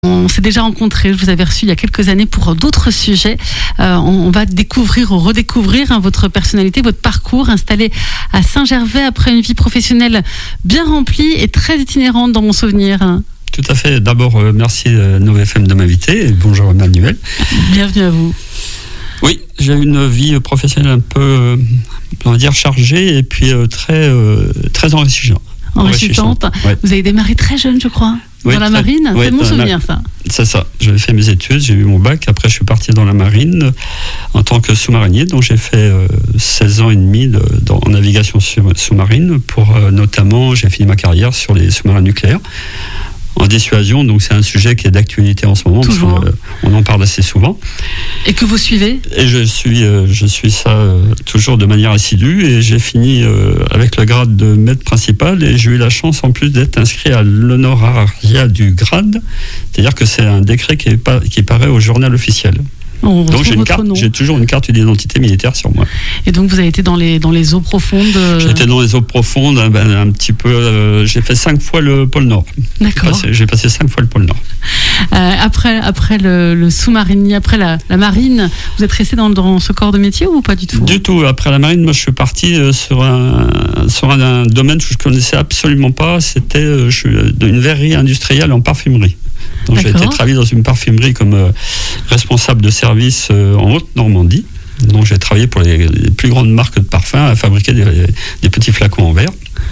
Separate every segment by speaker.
Speaker 1: On s'est déjà rencontrés, je vous avais reçu il y a quelques années pour d'autres sujets. On va découvrir ou redécouvrir votre personnalité, votre parcours, installé à Saint-Gervais après une vie professionnelle bien remplie et très itinérante dans mon souvenir.
Speaker 2: Tout à fait. D'abord, merci Nova FM de m'inviter. Et bonjour Emmanuel.
Speaker 1: Bienvenue à vous.
Speaker 2: Oui, j'ai eu une vie professionnelle un peu, on va dire, chargée et puis très enrichissante.
Speaker 1: Ouais. Vous avez démarré très jeune, je crois, dans la marine. C'est mon souvenir, ça.
Speaker 2: C'est ça. J'avais fait mes études, j'ai eu mon bac. Après, je suis parti dans la marine en tant que sous-marinier. Donc, j'ai fait 16 ans et demi en navigation sous-marine. Notamment, j'ai fini ma carrière sur les sous-marins nucléaires. En dissuasion, donc c'est un sujet qui est d'actualité en ce moment.
Speaker 1: Toujours.
Speaker 2: Parce on en parle assez souvent.
Speaker 1: Et que vous suivez ?
Speaker 2: Et je suis ça toujours de manière assidue. Et j'ai fini avec le grade de maître principal. Et j'ai eu la chance en plus d'être inscrit à l'honorariat du grade. C'est-à-dire que c'est un décret qui paraît au journal officiel. Donc j'ai toujours une carte d'identité militaire sur moi.
Speaker 1: Et donc vous avez été dans les eaux profondes
Speaker 2: J'ai été dans les eaux profondes, un petit peu. J'ai fait 5 fois le pôle Nord.
Speaker 1: D'accord.
Speaker 2: J'ai passé 5 fois le pôle Nord.
Speaker 1: Après le sous-marinier, après la marine, vous êtes resté dans ce corps de métier ou pas du tout ?
Speaker 2: Du tout. Après la marine, moi je suis parti sur un domaine que je connaissais absolument pas. C'était une verrerie industrielle en parfumerie. Donc j'ai été travailler dans une parfumerie comme responsable de service en Haute-Normandie. Donc j'ai travaillé pour les plus grandes marques de parfums à fabriquer des petits flacons en verre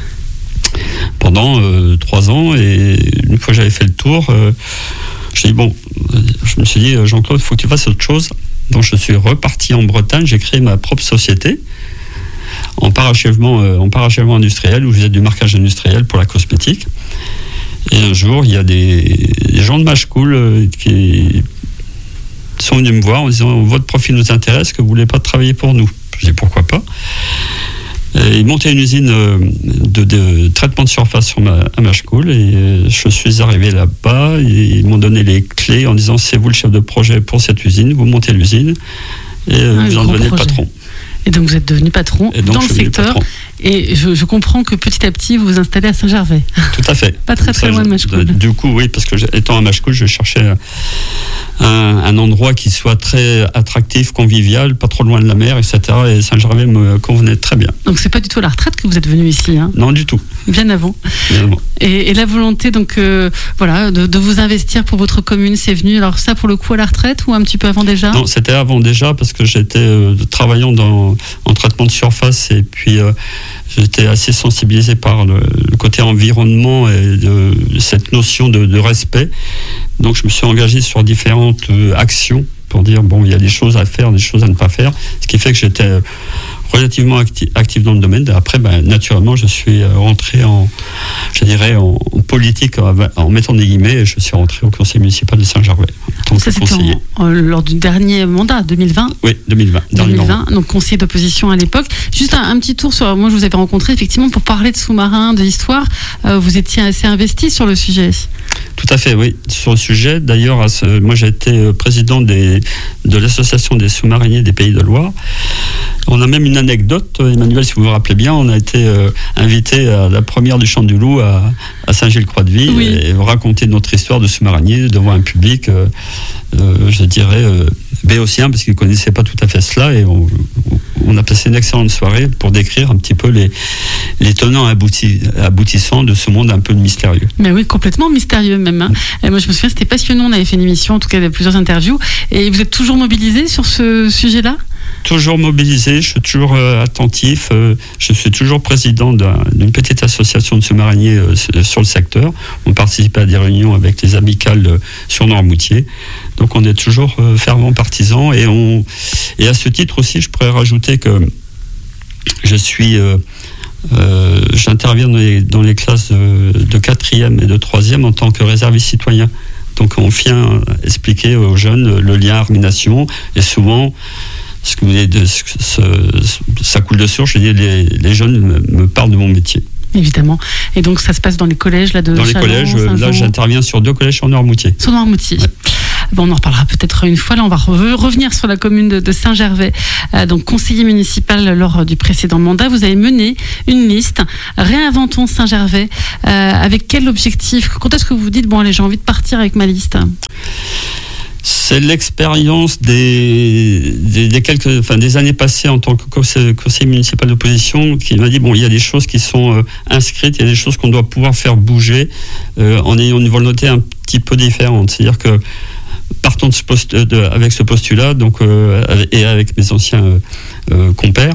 Speaker 2: pendant 3 ans. Et une fois que j'avais fait le tour, je me suis dit Jean-Claude, il faut que tu fasses autre chose. Donc je suis reparti en Bretagne, j'ai créé ma propre société en parachèvement industriel où je faisais du marquage industriel pour la cosmétique. Et un jour, il y a des gens de Machecoul qui sont venus me voir en disant « Votre profil nous intéresse, est-ce que vous ne voulez pas travailler pour nous ?» Je dis « Pourquoi pas ?» Ils montaient une usine de traitement de surface à Machecoul et je suis arrivé là-bas. Ils m'ont donné les clés en disant « C'est vous le chef de projet pour cette usine, vous montez l'usine et vous en devenez le patron. »
Speaker 1: Et donc vous êtes devenu patron dans le secteur. Et je comprends que petit à petit vous vous installez à Saint-Gervais.
Speaker 2: Tout à fait.
Speaker 1: Pas très loin de Machecoul.
Speaker 2: Du coup, oui, parce que étant à Machecoul, je cherchais un endroit qui soit très attractif, convivial, pas trop loin de la mer, etc. Et Saint-Gervais me convenait très bien. Donc
Speaker 1: c'est pas du tout à la retraite que vous êtes venu ici, hein ?
Speaker 2: Non, du tout.
Speaker 1: Bien avant. Et la volonté donc de vous investir pour votre commune, c'est venu alors ça pour le coup à la retraite ou un petit peu avant déjà ?
Speaker 2: Non, c'était avant déjà parce que j'étais travaillant en traitement de surface et puis j'étais assez sensibilisé par le côté environnement et de cette notion de respect. Donc je me suis engagé sur différentes actions pour dire il y a des choses à faire, des choses à ne pas faire, ce qui fait que j'étais relativement actif dans le domaine. Après, naturellement, je suis rentré en politique, en mettant des guillemets, et je suis rentré au conseil municipal de Saint-Gervais.
Speaker 1: Ça, c'était lors du dernier mandat, 2020 ?
Speaker 2: Oui, 2020.
Speaker 1: Donc conseiller d'opposition à l'époque. Juste un petit tour sur... Moi, je vous avais rencontré, effectivement, pour parler de sous-marins, de l'histoire. Vous étiez assez investi sur le sujet.
Speaker 2: Tout à fait, oui. Sur le sujet, d'ailleurs, moi, j'ai été président de l'association des sous-mariniers des Pays de Loire. On a même une anecdote, Emmanuel, si vous vous rappelez bien, on a été invité à la première du Chant du Loup à Saint-Gilles-Croix-de-Vie, oui. Et raconter notre histoire de sous-marinier devant un public, je dirais, béotien, parce qu'ils ne connaissaient pas tout à fait cela, et on a passé une excellente soirée pour décrire un petit peu les tenants aboutissants de ce monde un peu mystérieux.
Speaker 1: Mais oui, complètement mystérieux même. Hein. Et moi, je me souviens, c'était passionnant, on avait fait une émission, en tout cas, plusieurs interviews, et vous êtes toujours mobilisé sur ce sujet-là ?
Speaker 2: Toujours mobilisé, je suis toujours attentif, je suis toujours président d'une petite association de sous-mariniers sur le secteur. On participe à des réunions avec les amicales sur Noirmoutier. Donc on est toujours fervents partisans et à ce titre aussi, je pourrais rajouter que j'interviens dans les classes de 4e et de 3e en tant que réserviste citoyen. Donc on vient expliquer aux jeunes le lien armée-nation et souvent ça coule de source, je dis, les jeunes me parlent de mon métier.
Speaker 1: Évidemment. Et donc ça se passe dans les collèges là, de Chalon,
Speaker 2: les collèges, là j'interviens sur 2 collèges sur Noirmoutier.
Speaker 1: Sur Noirmoutier. Ouais. On en reparlera peut-être une fois. Là, on va revenir sur la commune de Saint-Gervais. Donc, conseiller municipal lors du précédent mandat, vous avez mené une liste. Réinventons Saint-Gervais. Avec quel objectif? Quand est-ce que vous vous dites, bon, allez, j'ai envie de partir avec ma liste?
Speaker 2: C'est l'expérience des années passées en tant que conseiller municipal d'opposition qui m'a dit, bon, il y a des choses qui sont inscrites, il y a des choses qu'on doit pouvoir faire bouger en ayant une volonté un petit peu différente. C'est-à-dire que partons avec ce postulat, donc, et avec mes anciens compères,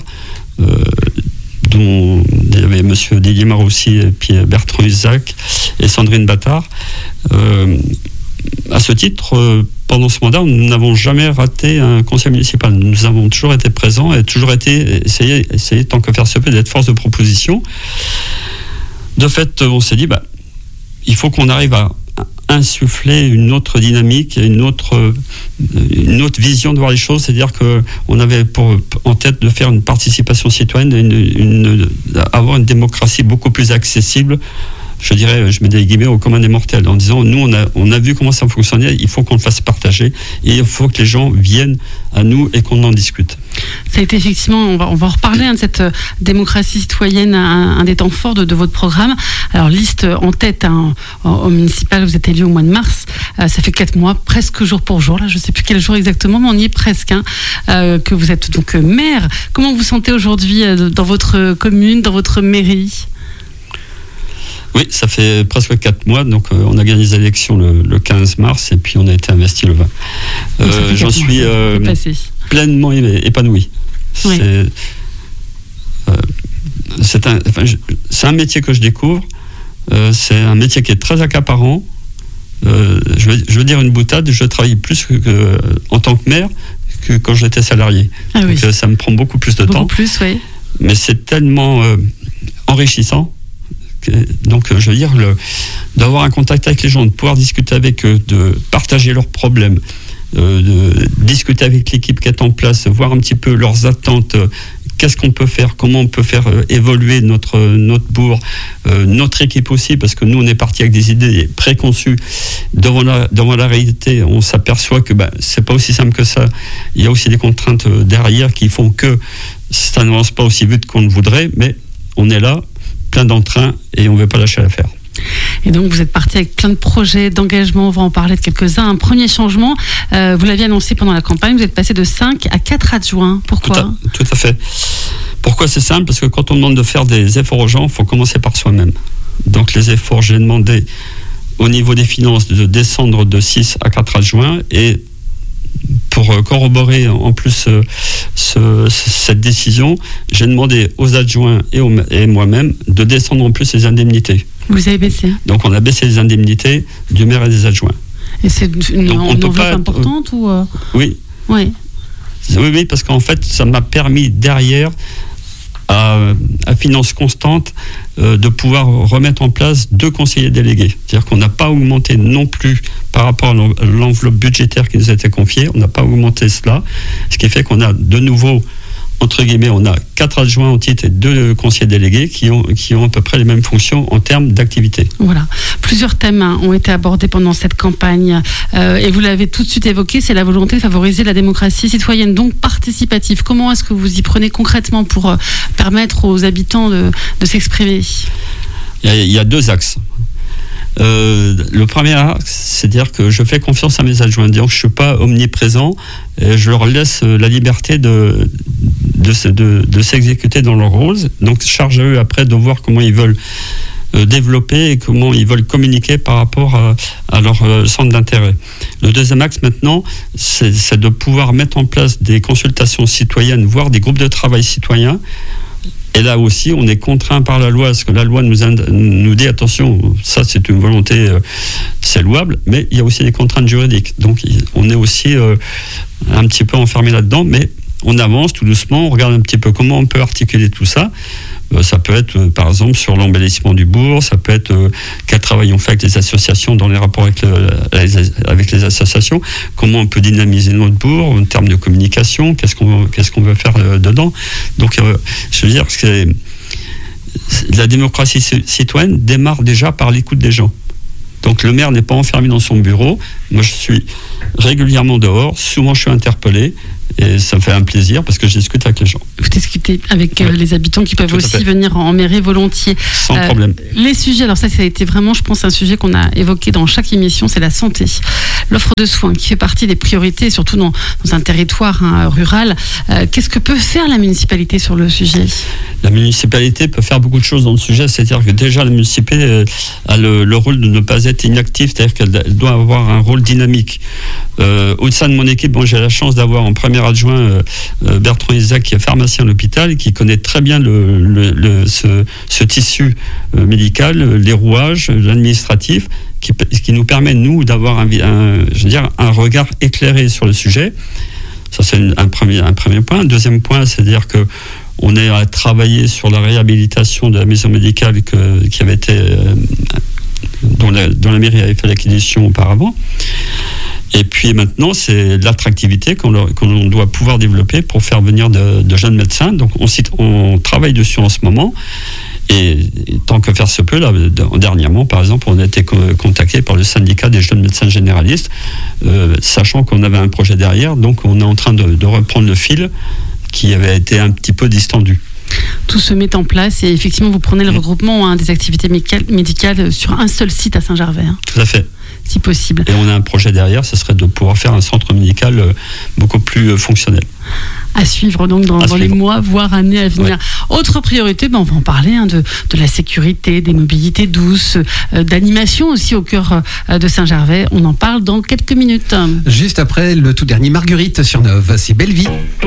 Speaker 2: dont il y avait M. Didier Maroussi, et puis Bertrand Isaac et Sandrine Battard. À ce titre, pendant ce mandat, nous n'avons jamais raté un conseil municipal. Nous avons toujours été présents et toujours essayé tant que faire se peut, d'être force de proposition. De fait, on s'est dit, il faut qu'on arrive à insuffler une autre dynamique, une autre vision de voir les choses. C'est-à-dire qu'on avait en tête de faire une participation citoyenne, avoir une démocratie beaucoup plus accessible. Je dirais, je mets des guillemets, au commun des mortels, en disant, nous, on a vu comment ça fonctionnait, il faut qu'on le fasse partager, et il faut que les gens viennent à nous et qu'on en discute.
Speaker 1: Ça a été effectivement, on va en reparler, de cette démocratie citoyenne, un des temps forts de votre programme. Alors, liste en tête au municipal, vous êtes élu au mois de mars, ça fait 4 mois, presque jour pour jour, là, je ne sais plus quel jour exactement, mais on y est presque, que vous êtes donc maire. Comment vous vous sentez aujourd'hui dans votre commune, dans votre mairie ?
Speaker 2: Oui, ça fait presque 4 mois, donc on a gagné les élections le 15 mars et puis on a été investi le 20. J'en suis pleinement épanoui. Oui. C'est un métier que je découvre, c'est un métier qui est très accaparant. Je veux dire une boutade, je travaille plus en tant que maire que quand j'étais salarié.
Speaker 1: Oui.
Speaker 2: Donc ça me prend beaucoup plus de temps.
Speaker 1: Beaucoup plus, oui.
Speaker 2: Mais c'est tellement enrichissant. Donc, je veux dire, d'avoir un contact avec les gens, de pouvoir discuter avec eux, de partager leurs problèmes, de discuter avec l'équipe qui est en place, voir un petit peu leurs attentes, qu'est-ce qu'on peut faire, comment on peut faire évoluer notre bourg, notre équipe aussi, parce que nous, on est parti avec des idées préconçues. Devant la réalité, on s'aperçoit que c'est pas aussi simple que ça. Il y a aussi des contraintes derrière qui font que ça n'avance pas aussi vite qu'on le voudrait, mais on est là, plein d'entrain, et on ne veut pas lâcher l'affaire.
Speaker 1: Et donc vous êtes parti avec plein de projets, d'engagement, on va en parler de quelques-uns. Un premier changement, vous l'aviez annoncé pendant la campagne, vous êtes passé de 5 à 4 adjoints. Pourquoi ?
Speaker 2: Tout à fait. Pourquoi c'est simple ? Parce que quand on demande de faire des efforts aux gens, il faut commencer par soi-même. Donc les efforts, j'ai demandé au niveau des finances de descendre de 6 à 4 adjoints, et pour corroborer en plus cette décision, j'ai demandé aux adjoints et moi-même de descendre en plus les indemnités.
Speaker 1: Vous avez baissé ?
Speaker 2: Donc on a baissé les indemnités du maire et des adjoints.
Speaker 1: Et c'est une enveloppe importante ou
Speaker 2: Oui.
Speaker 1: Oui.
Speaker 2: Oui, parce qu'en fait, ça m'a permis derrière, à finance constante, de pouvoir remettre en place 2 conseillers délégués. C'est-à-dire qu'on n'a pas augmenté non plus par rapport à l'enveloppe budgétaire qui nous a été confiée, on n'a pas augmenté cela, ce qui fait qu'on a de nouveau, entre guillemets, on a 4 adjoints en titre et 2 conseillers délégués qui ont à peu près les mêmes fonctions en termes d'activité.
Speaker 1: Voilà. Plusieurs thèmes ont été abordés pendant cette campagne et vous l'avez tout de suite évoqué, c'est la volonté de favoriser la démocratie citoyenne, donc participative. Comment est-ce que vous y prenez concrètement pour permettre aux habitants de s'exprimer ?
Speaker 2: Il y a 2 axes. Le premier axe, c'est dire que je fais confiance à mes adjoints, dire que je ne suis pas omniprésent, et je leur laisse la liberté de s'exécuter dans leur rôle. Donc charge à eux après de voir comment ils veulent développer et comment ils veulent communiquer par rapport à leur centre d'intérêt. Le deuxième axe maintenant, c'est de pouvoir mettre en place des consultations citoyennes, voire des groupes de travail citoyens. Et là aussi, on est contraint par la loi, parce que la loi nous dit, attention, ça c'est une volonté, c'est louable, mais il y a aussi des contraintes juridiques. Donc on est aussi un petit peu enfermé là-dedans, mais on avance tout doucement, on regarde un petit peu comment on peut articuler tout ça. Ça peut être, par exemple, sur l'embellissement du bourg, ça peut être quel travail on fait avec les associations dans les rapports avec les associations, comment on peut dynamiser notre bourg en termes de communication, qu'est-ce qu'on veut faire dedans. Donc, je veux dire que la démocratie citoyenne démarre déjà par l'écoute des gens. Donc le maire n'est pas enfermé dans son bureau. Moi, je suis régulièrement dehors. Souvent, je suis interpellé. Et ça me fait un plaisir parce que je discute avec les gens.
Speaker 1: Vous discutez avec les habitants qui peuvent aussi venir en mairie volontiers.
Speaker 2: Sans problème.
Speaker 1: Les sujets, alors ça a été vraiment, je pense, un sujet qu'on a évoqué dans chaque émission, c'est la santé. L'offre de soins qui fait partie des priorités, surtout dans un territoire rural. Qu'est-ce que peut faire la municipalité sur le sujet ?
Speaker 2: La municipalité peut faire beaucoup de choses dans le sujet, c'est-à-dire que déjà la municipalité a le rôle de ne pas être inactive, c'est-à-dire qu'elle doit avoir un rôle dynamique. Au sein de mon équipe, j'ai la chance d'avoir en premier adjoint Bertrand Isaac, qui est pharmacien à l'hôpital et qui connaît très bien ce tissu médical, les rouages, l'administratif, qui nous permet, nous, d'avoir un regard éclairé sur le sujet. Ça, c'est un premier point. Deuxième point, c'est-à-dire que on est à travailler sur la réhabilitation de la maison médicale qui avait été dont la mairie avait fait l'acquisition auparavant. Et puis maintenant, c'est l'attractivité qu'on doit pouvoir développer pour faire venir de jeunes médecins. Donc on travaille dessus en ce moment. Et tant que faire se peut, là, dernièrement, par exemple, on a été contacté par le syndicat des jeunes médecins généralistes, sachant qu'on avait un projet derrière. Donc on est en train de reprendre le fil qui avait été un petit peu distendu.
Speaker 1: Tout se met en place et effectivement, vous prenez le regroupement des activités médicales sur un seul site à Saint-Gervais.
Speaker 2: Tout à fait.
Speaker 1: Si possible.
Speaker 2: Et on a un projet derrière, ce serait de pouvoir faire un centre médical beaucoup plus fonctionnel.
Speaker 1: À suivre donc dans les mois, voire années à venir. Ouais. Autre priorité, on va en parler de la sécurité, des mobilités douces, d'animation aussi au cœur de Saint-Gervais. On en parle dans quelques minutes.
Speaker 3: Juste après le tout dernier Marguerite sur Nov, c'est Belle Vie.